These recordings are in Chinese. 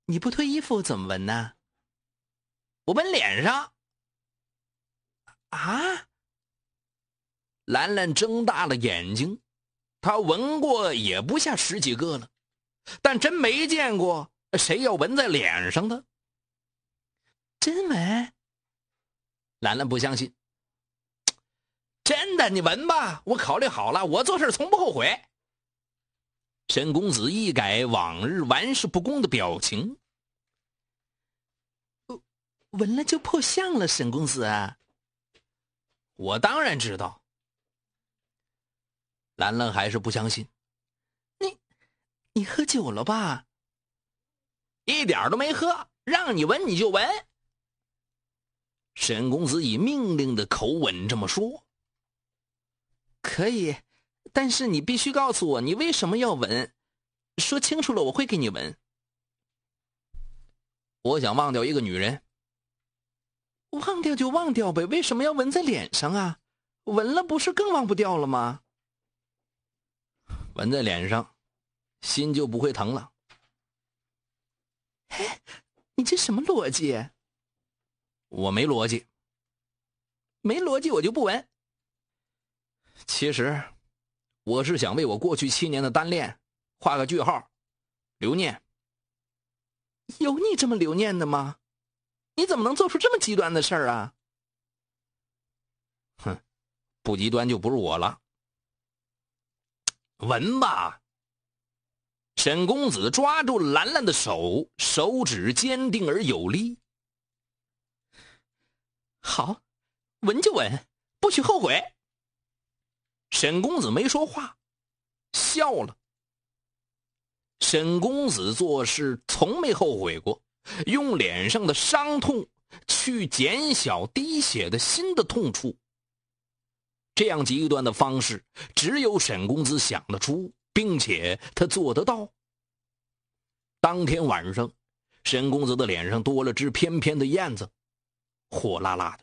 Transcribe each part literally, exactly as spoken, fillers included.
你不脱衣服怎么闻呢？ 我闻脸上。 啊？ 兰兰睁大了眼睛，她闻过也不下十几个了，但真没见过谁要闻在脸上的。 真闻？ 兰兰不相信。真的，你闻吧，我考虑好了，我做事从不后悔。沈公子一改往日玩世不恭的表情。 闻了就破相了，沈公子啊。 我当然知道。兰兰还是不相信。 你你喝酒了吧？ 一点都没喝，让你闻你就闻。沈公子以命令的口吻这么说。 可以，但是你必须告诉我你为什么要闻，说清楚了我会给你闻。 我想忘掉一个女人。 忘掉就忘掉呗，为什么要闻在脸上啊？闻了不是更忘不掉了吗？ 闻在脸上，心就不会疼了。 嘿，你这什么逻辑？ 我没逻辑。 没逻辑我就不闻。 其实，我是想为我过去七年的单恋画个句号，留念。 有你这么留念的吗？你怎么能做出这么极端的事儿啊？ 哼，不极端就不是我了。闻吧。沈公子抓住兰兰的手，手指坚定而有力。 好，闻就闻，不许后悔。 沈公子没说话，笑了。沈公子做事从没后悔过，用脸上的伤痛去减小滴血的心的痛处。这样极端的方式，只有沈公子想得出，并且他做得到。当天晚上，沈公子的脸上多了只翩翩的燕子，火辣辣的。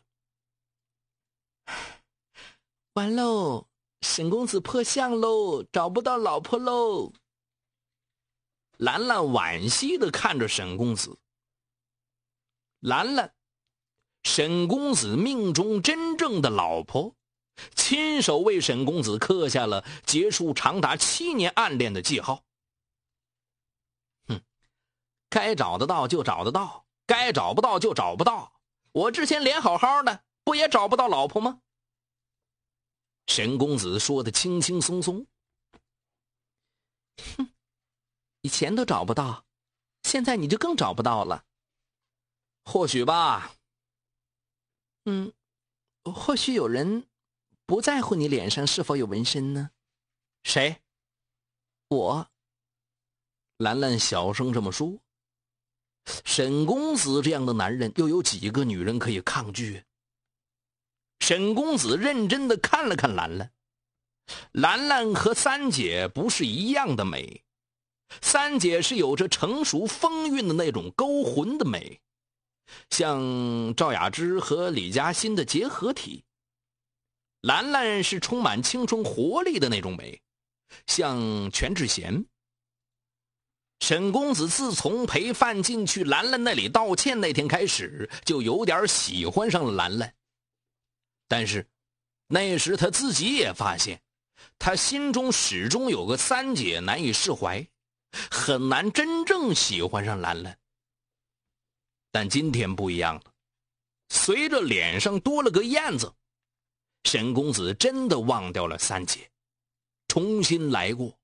完喽，沈公子破相喽，找不到老婆喽。 兰兰惋惜地看着沈公子。兰兰，沈公子命中真正的老婆，亲手为沈公子刻下了结束长达七年暗恋的记号。哼，该找得到就找得到，该找不到就找不到。我之前脸好好的，不也找不到老婆吗？沈公子说的轻轻松松。 哼，以前都找不到，现在你就更找不到了。 或许吧。 嗯，或许有人不在乎你脸上是否有纹身呢？ 谁？ 我。 兰兰小声这么说。沈公子这样的男人，又有几个女人可以抗拒？沈公子认真的看了看兰兰。兰兰和三姐不是一样的美，三姐是有着成熟风韵的那种勾魂的美，像赵雅芝和李嘉欣的结合体。兰兰是充满青春活力的那种美，像全智贤。沈公子自从陪范进去兰兰那里道歉那天开始，就有点喜欢上了兰兰。但是那时他自己也发现，他心中始终有个三姐难以释怀，很难真正喜欢上兰兰。但今天不一样了，随着脸上多了个燕子，沈公子真的忘掉了三姐，重新来过。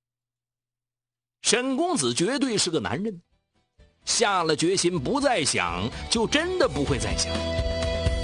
沈公子绝对是个男人，下了决心不再想，就真的不会再想。